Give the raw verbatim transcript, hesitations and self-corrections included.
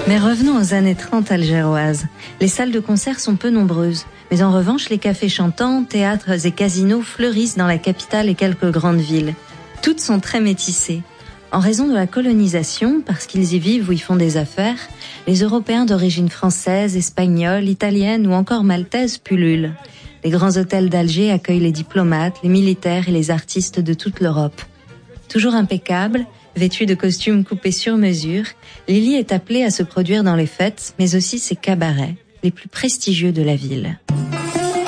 Mais revenons aux années trente algéroises. Les salles de concert sont peu nombreuses. Mais en revanche, les cafés chantants, théâtres et casinos fleurissent dans la capitale et quelques grandes villes. Toutes sont très métissées. En raison de la colonisation, parce qu'ils y vivent ou y font des affaires, les Européens d'origine française, espagnole, italienne ou encore maltaise pullulent. Les grands hôtels d'Alger accueillent les diplomates, les militaires et les artistes de toute l'Europe. Toujours impeccable, vêtue de costumes coupés sur mesure, Lily est appelée à se produire dans les fêtes, mais aussi ses cabarets, les plus prestigieux de la ville.